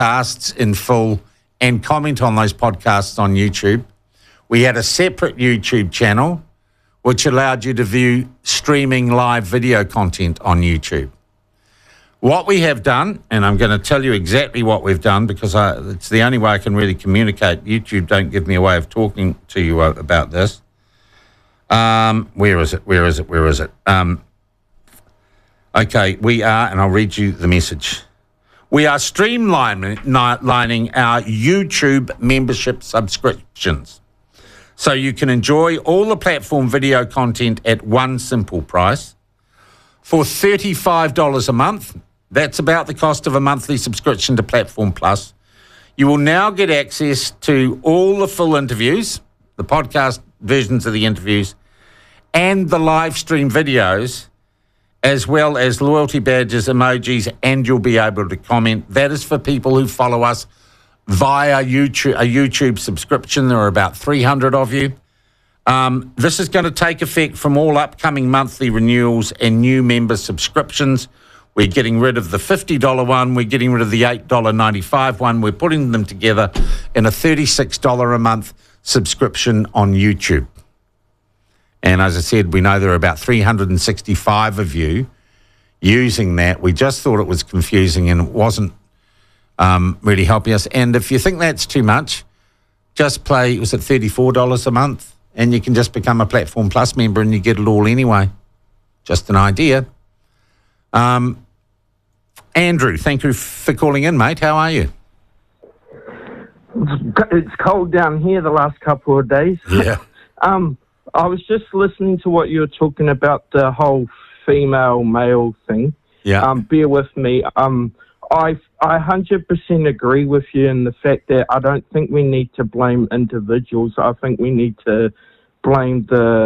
podcasts in full and comment on those podcasts on YouTube. We had a separate YouTube channel which allowed you to view streaming live video content on YouTube. What we have done, and I'm going to tell you exactly what we've done because it's the only way I can really communicate. YouTube don't give me a way of talking to you about this. Where is it? Okay, we are, and I'll read you the message. We are streamlining our YouTube membership subscriptions so you can enjoy all the platform video content at one simple price. For $35 a month, that's about the cost of a monthly subscription to Platform Plus, you will now get access to all the full interviews, the podcast versions of the interviews, and the live stream videos, as well as loyalty badges, emojis, and you'll be able to comment. That is for people who follow us via YouTube, a YouTube subscription. There are about 300 of you. This is going to take effect from all upcoming monthly renewals and new member subscriptions. We're getting rid of the $50 one. We're getting rid of the $8.95 one. We're putting them together in a $36 a month subscription on YouTube. And as I said, we know there are about 365 of you using that. We just thought it was confusing and it wasn't really helping us. And if you think that's too much, just play, was it $34 a month? And you can just become a Platform Plus member and you get it all anyway. Just an idea. Andrew, thank you for calling in, mate. How are you? It's cold down here the last couple of days. Yeah. I was just listening to what you were talking about, the whole female-male thing. Yeah. Bear with me. I 100% agree with you in the fact that I don't think we need to blame individuals. I think we need to blame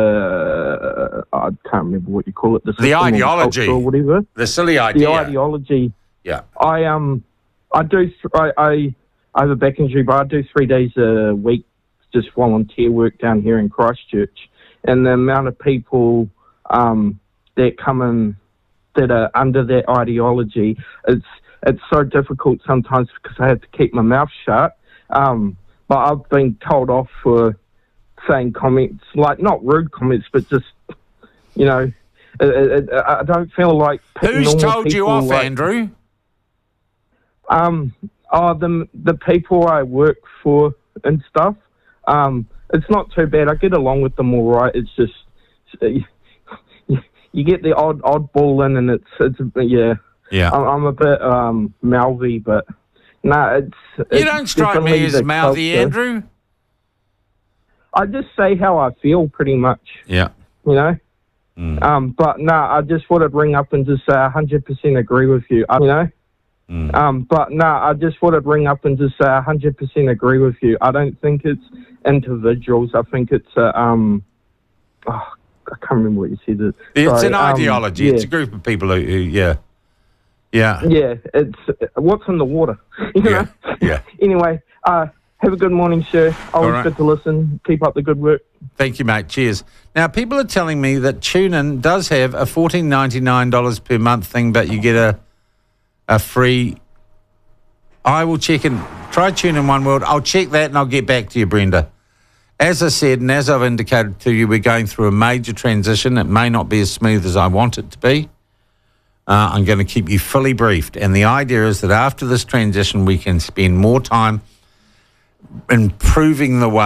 I can't remember what you call it. The ideology. Or whatever. The silly idea. The ideology. Yeah. I have a back injury, but I do 3 days a week just volunteer work down here in Christchurch, and the amount of people that come in that are under that ideology, it's so difficult sometimes because I have to keep my mouth shut. But I've been told off for saying comments, like not rude comments, but just, you know, I don't feel like... Who's told you off, Andrew? The people I work for and stuff. It's not too bad. I get along with them all right. It's just you get the oddball in, and it's yeah. Yeah. I'm a bit mouthy, but no, it's you don't strike me as mouthy, culture. Andrew. I just say how I feel, pretty much. Yeah. You know. But no, I just thought I'd ring up and just say I 100% agree with you. You know. But no, I just thought I'd ring up and just say I 100% agree with you. I don't think it's individuals. I think it's I can't remember what you said. It's an ideology. Yeah. It's a group of people who yeah. Yeah, it's what's in the water. You know? Yeah. Anyway, have a good morning, sir. Always good to listen. Keep up the good work. Thank you, mate. Cheers. Now, people are telling me that TuneIn does have a $14.99 per month thing, but you get a free... I will check and try TuneIn One World. I'll check that and I'll get back to you, Brenda. As I said, and as I've indicated to you, we're going through a major transition. It may not be as smooth as I want it to be. I'm going to keep you fully briefed. And the idea is that after this transition, we can spend more time improving the way